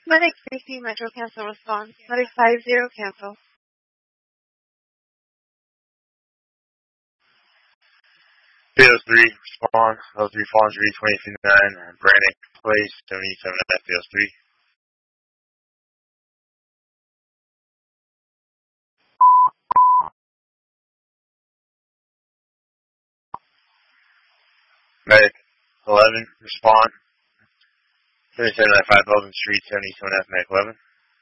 Medic 50 Metro cancel response. Medic 50 cancel. Fios 3 respond. L3 Falls Reed 2059. Brannick Place 77 at Fios 3. Medic 11 respond. 7795 Belden Street 77F Medic 11.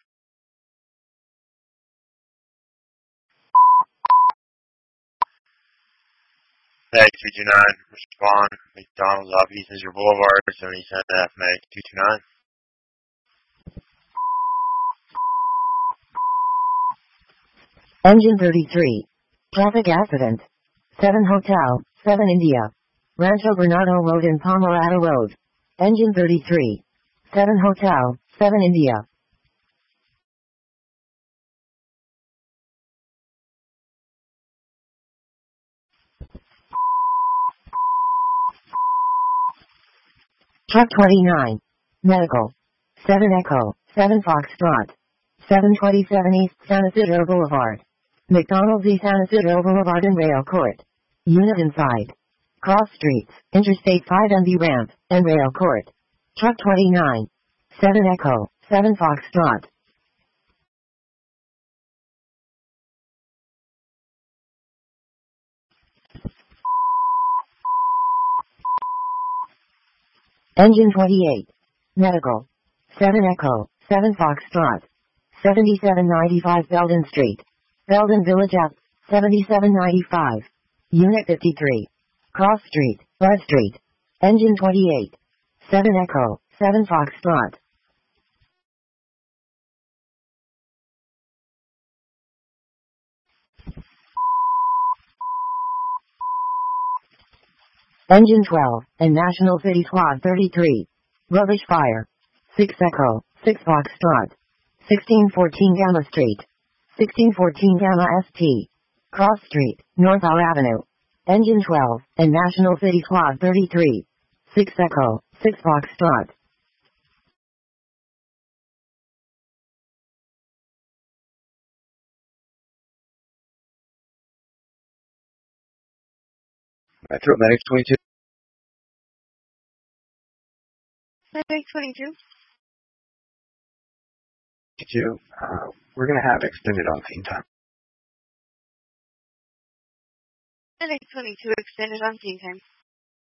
Medic 229 respond. McDonald's off East Missouri Boulevard 77F Medic 229. Engine 33. Traffic accident. 7 Hotel, 7 India. Rancho Bernardo Road and Pomerado Road. Engine 33. 7 Hotel, 7 India. Truck 29. Medical. 7 Echo, 7 Foxtrot. 727 East San Isidro Boulevard. McDonald's East San Isidro Boulevard and Rail Court. Unit inside. Cross streets, Interstate 5 MV ramp, and Rail Court. Truck 29. 7 Echo, 7 Foxtrot. Engine 28. Medical. 7 Echo, 7 Foxtrot. 7795 Belden Street. Belden Village Ave, 7795. Unit 53. Cross Street, Bud Street. Engine 28. 7 Echo, 7 Foxtrot. Engine 12, and National City Squad 33. Rubbish Fire. 6 Echo, 6 Foxtrot. 1614 Gamma Street. 1614 Gamma ST. Cross Street, North R Avenue. Engine 12, and National City Squad 33. 6 Echo, 6 Foxtrot. Metro Medic 22. Medic 22. 22. We're going to have extended on scene time. Medic 22 extended on scene time.